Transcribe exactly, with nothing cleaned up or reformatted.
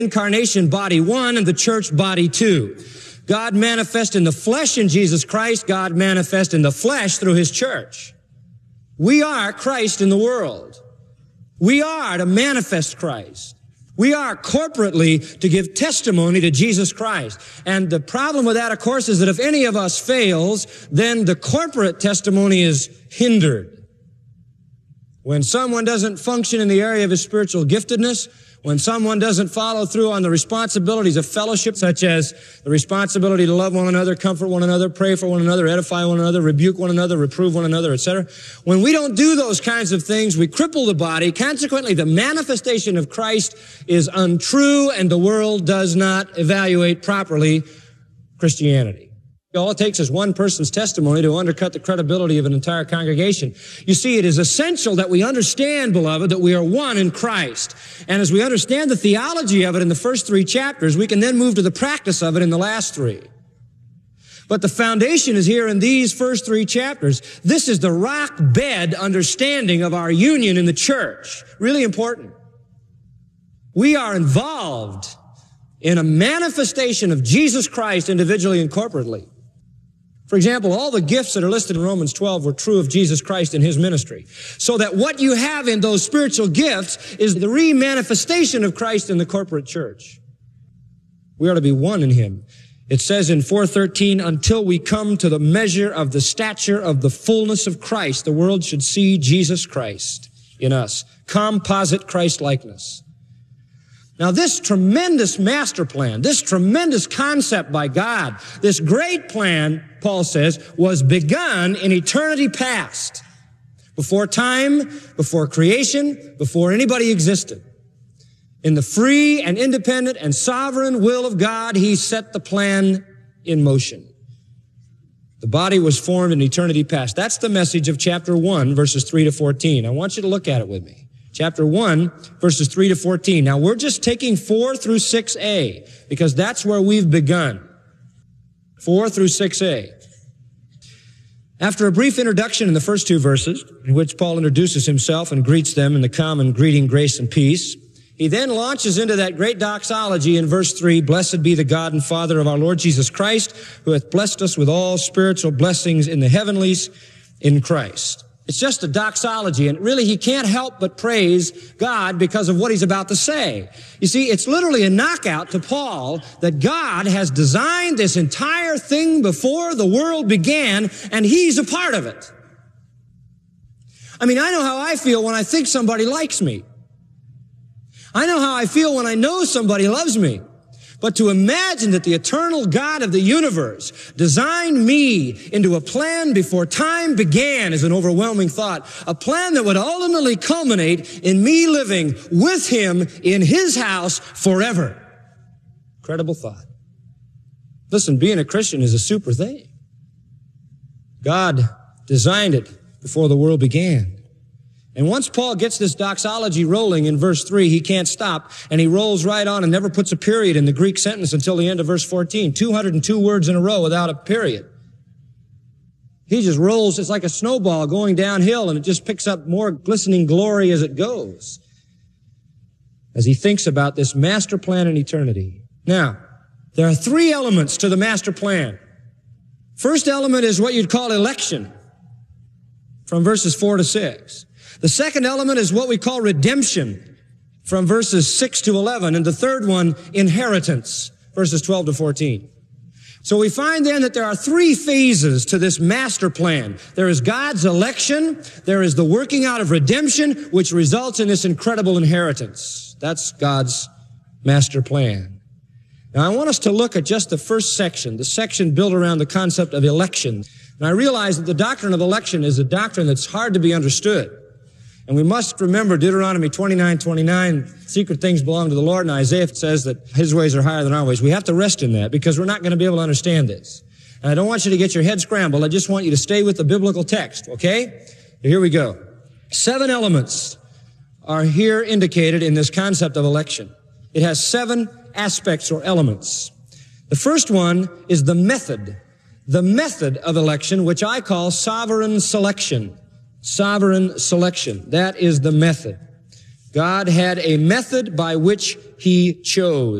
Incarnation, body one, and the church, body two. God manifest in the flesh in Jesus Christ, God manifest in the flesh through his church. We are Christ in the world. We are to manifest Christ. We are corporately to give testimony to Jesus Christ. And the problem with that, of course, is that if any of us fails, then the corporate testimony is hindered. When someone doesn't function in the area of his spiritual giftedness, when someone doesn't follow through on the responsibilities of fellowship, such as the responsibility to love one another, comfort one another, pray for one another, edify one another, rebuke one another, reprove one another, et cetera. When we don't do those kinds of things, we cripple the body. Consequently, the manifestation of Christ is untrue, and the world does not evaluate properly Christianity. All it takes is one person's testimony to undercut the credibility of an entire congregation. You see, it is essential that we understand, beloved, that we are one in Christ. And as we understand the theology of it in the first three chapters, we can then move to the practice of it in the last three. But the foundation is here in these first three chapters. This is the rock bed understanding of our union in the church. Really important. We are involved in a manifestation of Jesus Christ individually and corporately. For example, all the gifts that are listed in Romans twelve were true of Jesus Christ in his ministry. So that what you have in those spiritual gifts is the re-manifestation of Christ in the corporate church. We are to be one in him. It says in four thirteen, until we come to the measure of the stature of the fullness of Christ, the world should see Jesus Christ in us. Composite Christ-likeness. Now, this tremendous master plan, this tremendous concept by God, this great plan, Paul says, was begun in eternity past. Before time, before creation, before anybody existed. In the free and independent and sovereign will of God, he set the plan in motion. The body was formed in eternity past. That's the message of chapter one, verses three to fourteen. I want you to look at it with me. Chapter one, verses three to fourteen. Now, we're just taking four through six A, because that's where we've begun. four through six A. After a brief introduction in the first two verses, in which Paul introduces himself and greets them in the common greeting, grace and peace, he then launches into that great doxology in verse three, blessed be the God and Father of our Lord Jesus Christ, who hath blessed us with all spiritual blessings in the heavenlies in Christ. It's just a doxology, and really he can't help but praise God because of what he's about to say. You see, it's literally a knockout to Paul that God has designed this entire thing before the world began, and he's a part of it. I mean, I know how I feel when I think somebody likes me. I know how I feel when I know somebody loves me. But to imagine that the eternal God of the universe designed me into a plan before time began is an overwhelming thought. A plan that would ultimately culminate in me living with him in his house forever. Incredible thought. Listen, being a Christian is a super thing. God designed it before the world began. And once Paul gets this doxology rolling in verse three, he can't stop, and he rolls right on and never puts a period in the Greek sentence until the end of verse fourteen. two hundred two words in a row without a period. He just rolls. It's like a snowball going downhill, and it just picks up more glistening glory as it goes, as he thinks about this master plan in eternity. Now, there are three elements to the master plan. First element is what you'd call election, from verses four to six. The second element is what we call redemption, from verses six to eleven. And the third one, inheritance, verses twelve to fourteen. So we find then that there are three phases to this master plan. There is God's election. There is the working out of redemption, which results in this incredible inheritance. That's God's master plan. Now, I want us to look at just the first section, the section built around the concept of election. And I realize that the doctrine of election is a doctrine that's hard to be understood. And we must remember Deuteronomy twenty-nine twenty-nine, secret things belong to the Lord, and Isaiah says that his ways are higher than our ways. We have to rest in that because we're not going to be able to understand this. And I don't want you to get your head scrambled. I just want you to stay with the biblical text, okay? Here we go. Seven elements are here indicated in this concept of election. It has seven aspects or elements. The first one is the method. The method of election, which I call sovereign selection. Sovereign selection. That is the method. God had a method by which he chose.